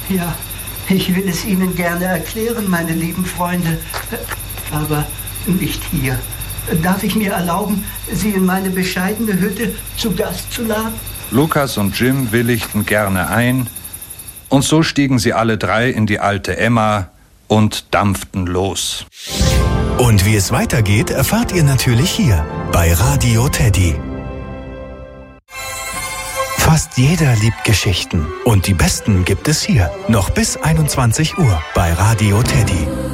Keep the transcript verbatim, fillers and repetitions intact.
Ja, ich will es Ihnen gerne erklären, meine lieben Freunde, aber nicht hier. Darf ich mir erlauben, Sie in meine bescheidene Hütte zu Gast zu laden? Lukas und Jim willigten gerne ein, und so stiegen sie alle drei in die alte Emma und dampften los. Und wie es weitergeht, erfahrt ihr natürlich hier bei Radio Teddy. Fast jeder liebt Geschichten und die besten gibt es hier noch bis einundzwanzig Uhr bei Radio Teddy.